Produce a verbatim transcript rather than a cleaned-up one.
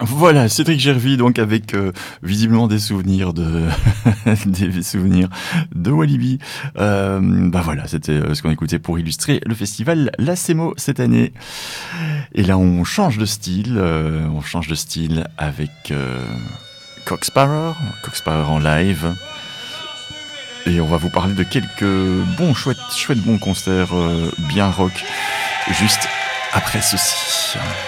Voilà, Cédric Gervy, donc avec euh, visiblement des souvenirs de des souvenirs de Walibi. Euh, bah voilà, c'était euh, ce qu'on écoutait pour illustrer le festival Lacemo cette année. Et là, on change de style, euh, on change de style avec euh, Cock Sparrer, Cock Sparrer en live. Et on va vous parler de quelques bons, chouettes, chouettes bons concerts euh, bien rock, juste après ceci.